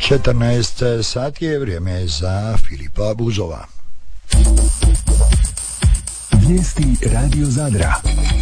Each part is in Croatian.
14 sati je vrijeme za Filipa Buzova. Vijesti Radio Zadra.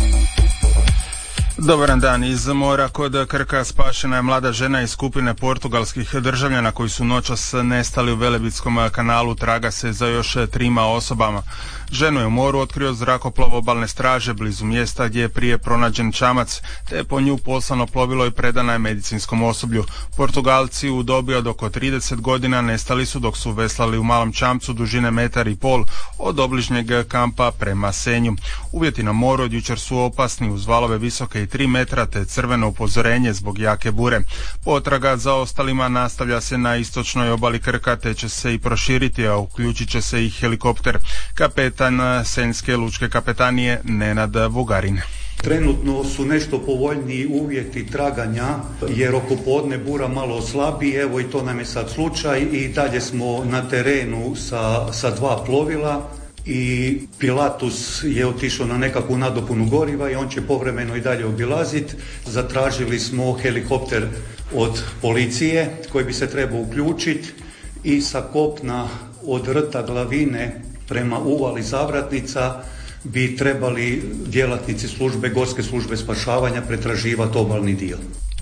Dobar dan. Iz mora kod Krka spašena je mlada žena iz skupine portugalskih državljana koji su noćas nestali u Velebitskom kanalu. Traga se za još 3 osobama. Ženu je u moru otkrio zrakoplov obalne straže blizu mjesta gdje je prije pronađen čamac, te je po nju poslano plovilo i predana je medicinskom osoblju. Portugalci u dobi od oko 30 godina nestali su dok su veslali u malom čamcu dužine 1,5 m od obližnjeg kampa prema Senju. Uvjeti na moru od jučer su opasni uz valove visoke i 3 metra te crveno upozorenje zbog jake bure. Potraga za ostalima nastavlja se na istočnoj obali Krka te će se i proširiti, a uključit će se i helikopter. Kapetan Senjske lučke kapetanije Nenad Vugarin. Trenutno su nešto povoljniji uvjeti traganja jer oko podne bura malo slabi, evo i to nam je sad slučaj i dalje smo na terenu sa 2 plovila i Pilatus je otišao na nekakvu nadopunu goriva i on će povremeno i dalje obilaziti. Zatražili smo helikopter od policije koji bi se trebao uključiti i sa kopna od rta Glavine prema uvali Zavratnica bi trebali djelatnici gorske službe spašavanja pretraživati obalni dio.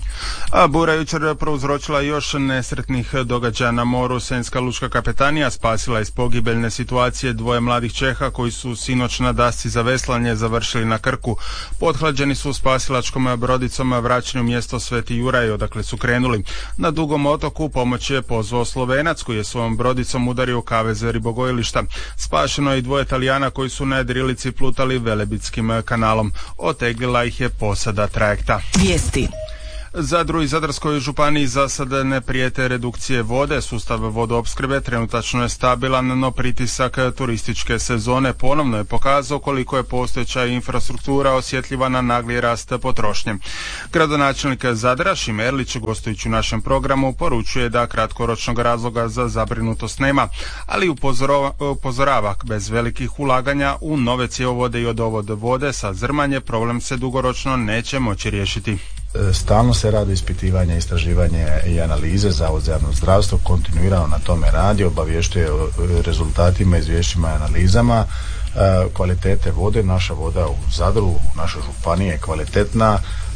A bura jučer prouzročila još nesretnih događaja na moru. Senjska lučka kapetanija spasila iz pogibeljne situacije 2 mladih Čeha koji su sinoć na dasci za veslanje završili na Krku. Pothlađeni su spasilačkom brodicom vraćeni u mjesto Sveti Juraj odakle su krenuli. Na Dugom otoku pomoć je pozvao Slovenac koji je svojom brodicom udario kavez ribogojilišta. Spašeno je i 2 Italijana koji su na jedrilici plutali Velebitskim kanalom. Oteglila ih je posada trajekta. Vijesti. Zadru i Zadarskoj županiji za sad ne prijete redukcije vode. Sustav vodoopskrbe trenutačno je stabilan, no pritisak turističke sezone ponovno je pokazao koliko je postojeća infrastruktura osjetljiva na nagli rast potrošnje. Gradonačelnik Zadra Šime Erlić, gostujući u našem programu, poručuje da kratkoročnog razloga za zabrinutost nema, ali upozorava bez velikih ulaganja u nove cjevovode i odovod vode sa Zrmanje problem se dugoročno neće moći riješiti. Stalno se radi ispitivanje, istraživanje i analize. Zavod za javno zdravstvo kontinuirano na tome radi, obavještuje o rezultatima, izvješćima i analizama kvalitete vode. Naša voda u Zadru, u našoj županiji je kvalitetna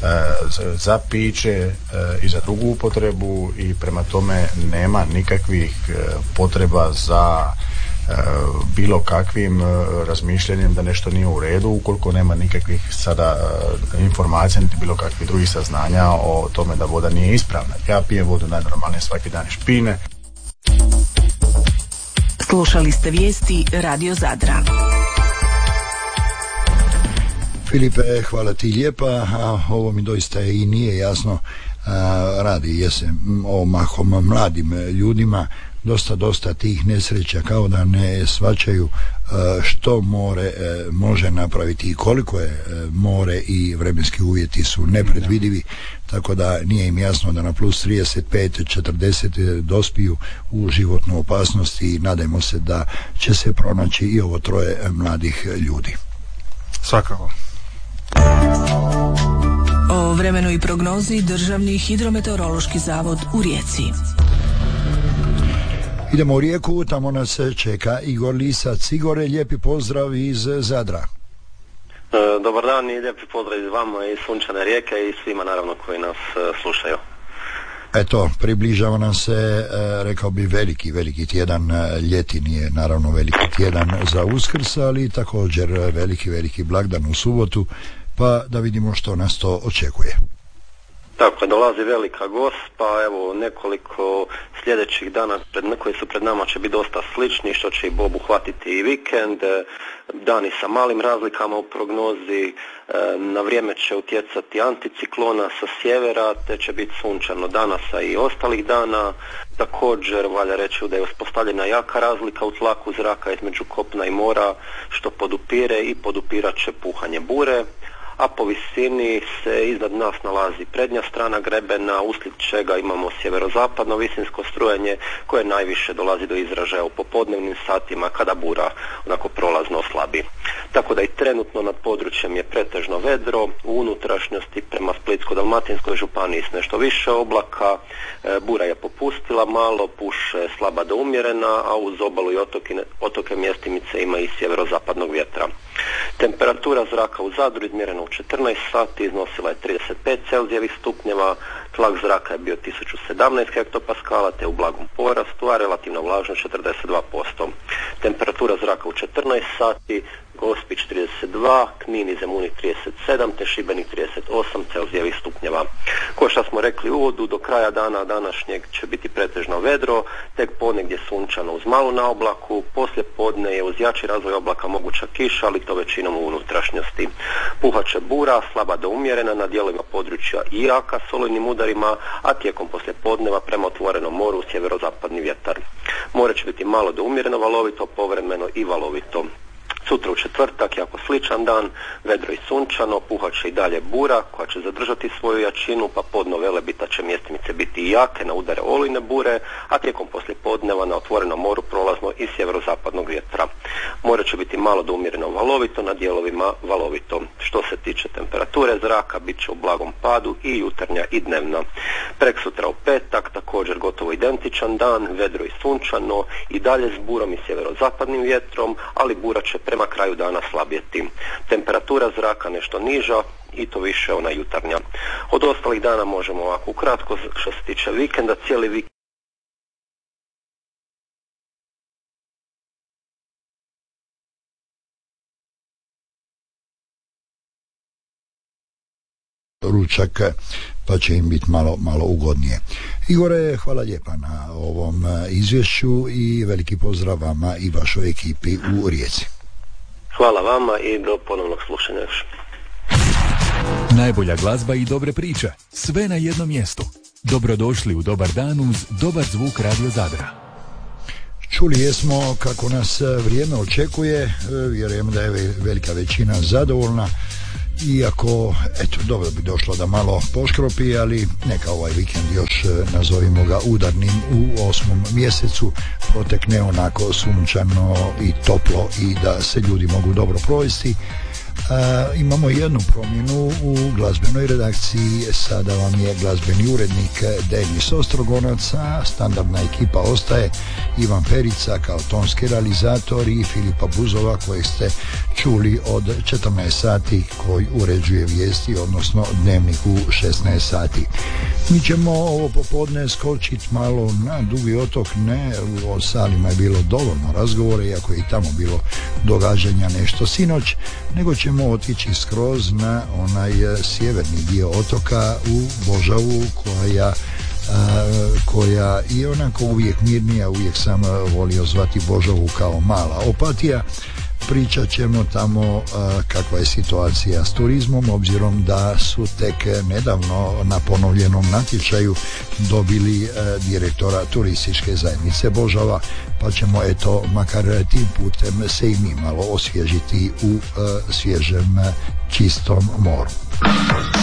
za piće i za drugu upotrebu i prema tome nema nikakvih potreba za bilo kakvim razmišljanjem da nešto nije u redu ukoliko nema nikakvih sada informacija niti bilo kakvih drugih saznanja o tome da voda nije ispravna. Ja pijem vodu najnormalnije svaki dan iz špine. Slušali ste vijesti Radio Zadra. Filipe, hvala ti lijepa, a ovo mi doista i nije jasno. Radi se o mahom mladim ljudima, dosta tih nesreća, kao da ne shvaćaju što more može napraviti i koliko je more i vremenski uvjeti su nepredvidivi, tako da nije im jasno da na plus 35, 40 dospiju u životnu opasnost i nadajmo se da će se pronaći i ovo 3 mladih ljudi. Svakako. O vremenu i prognozi Državni hidrometeorološki zavod u Rijeci. Idemo u Rijeku, tamo nas čeka Igor Lisac. Igore, lijepi pozdrav iz Zadra. Dobar dan i lijepi pozdrav iz vama i sunčane Rijeke i svima naravno koji nas slušaju. Eto, približava nam se, rekao bi, veliki tjedan. Ljeti nije naravno veliki tjedan za Uskrs, ali također veliki blagdan u subotu, pa da vidimo što nas to očekuje. Tako, dolazi velika Gospa, evo nekoliko sljedećih dana koji su pred nama će biti dosta slični, što će i obuhvatiti i vikend. Dani sa malim razlikama u prognozi, na vrijeme će utjecati anticiklona sa sjevera, te će biti sunčano danas i ostalih dana. Također valja reći da je uspostavljena jaka razlika u tlaku zraka između kopna i mora, što podupirat će puhanje bure. a po visini se iznad nas nalazi prednja strana grebena, uslijed čega imamo sjeverozapadno visinsko strujanje koje najviše dolazi do izražaja u popodnevnim satima kada bura onako prolazno oslabi. Tako da i trenutno nad područjem je pretežno vedro, u unutrašnjosti prema Splitsko-dalmatinskoj županiji s nešto više oblaka, bura je popustila malo, puše slaba do umjerena, a uz obalu i otoke mjestimice ima i sjeverozapadnog vjetra. Temperatura zraka u Zadru izmjerena u 14 sati iznosila je 35 Celzijevih stupnjeva, tlak zraka je bio 1017 hektopaskala te u blagom porastu, a relativna vlažnost 42%. Temperatura zraka u 14 sati Gospić 32, Knin i Zemunik 37 te Šibenik 38 Celzijevih stupnjeva. Ko što smo rekli u uvodu, do kraja dana današnjeg će biti pretežno vedro, tek ponegdje sunčano uz malu naoblaku, poslije podne je uz jači razvoj oblaka moguća kiša, ali to većinom u unutrašnjosti. Puhat će bura, slaba do umjerena na dijelovima područja i jaka s olujnim udarima, a tijekom poslije podneva prema otvorenom moru sjeverozapadni vjetar. More će biti malo do umjereno valovito, povremeno i valovito. Sutra u četvrtak, jako sličan dan, vedro i sunčano, puhat će i dalje bura koja će zadržati svoju jačinu, pa podno Velebita će mjestimice biti i jake na udare olujne bure, a tijekom poslijepodneva na otvorenom moru prolazno i sjeverozapadnog vjetra. More će biti malo do umjereno valovito, na dijelovima valovito. Što se tiče temperature zraka, bit će u blagom padu i jutarnja i dnevna. Preksutra u petak, također gotovo identičan dan, vedro i sunčano, i dalje s burom i sjeverozapadnim vjetrom, ali bura će prema kraju dana slabjeti. Temperatura zraka nešto niža i to više ona jutarnja. Od ostalih dana možemo ovako ukratko, što se tiče vikenda, cijeli vikend ručak, pa će im biti malo ugodnije. Igore, hvala lijepa na ovom izvješću i veliki pozdrav vama i vašoj ekipi u Rijeci. Hvala vama i do ponovnog slušanja još. Najbolja glazba i dobre priče, sve na jednom mjestu. Dobrodošli u Dobar dan uz dobar zvuk Radio Zadra. Čuli jesmo kako nas vrijeme očekuje, vjerujem da je velika većina zadovoljna, iako, eto, dobro bi došlo da malo poškropi, ali neka ovaj vikend još, nazovimo ga udarnim, u 8. mjesecu protekne onako sunčano i toplo i da se ljudi mogu dobro provesti. Imamo jednu promjenu u glazbenoj redakciji, sada vam je glazbeni urednik Denis Ostrogonac, a standardna ekipa ostaje Ivan Perica kao tonski realizator i Filipa Buzova kojeg ste čuli od 14 sati koji uređuje vijesti, odnosno dnevnik u 16 sati. Mi ćemo ovo popodne skočiti malo na Dugi otok, ne, o Salima je bilo dovoljno razgovora, iako je i tamo bilo događanja nešto sinoć, nego ćemo otići skroz na onaj sjeverni dio otoka u Božavu koja je onako uvijek mirnija, uvijek sam volio zvati Božavu kao mala Opatija. Pričat ćemo tamo kakva je situacija s turizmom, obzirom da su tek nedavno na ponovljenom natječaju dobili direktora turističke zajednice Božava, pa ćemo eto makar tim putem se i mi malo osvježiti u svježem čistom moru.